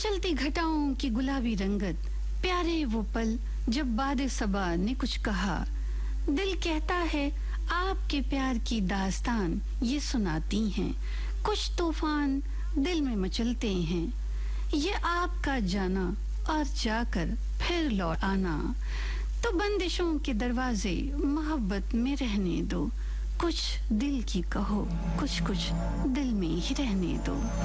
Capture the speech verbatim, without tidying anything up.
मचलती घटाओं की गुलाबी रंगत, प्यारे वो पल जब बादे सबा ने कुछ कहा। दिल कहता है आपके प्यार की दास्तान ये सुनाती हैं। कुछ तूफान दिल में मचलते हैं, ये आपका जाना और जाकर फिर लौट आना। तो बंदिशों के दरवाजे मोहब्बत में रहने दो, कुछ दिल की कहो, कुछ कुछ दिल में ही रहने दो।